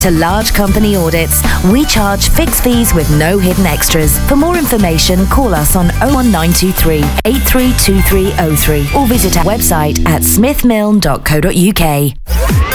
To large company audits, we charge fixed fees with no hidden extras. For more information, call us on 01923 832303 or visit our website at smithmilne.co.uk.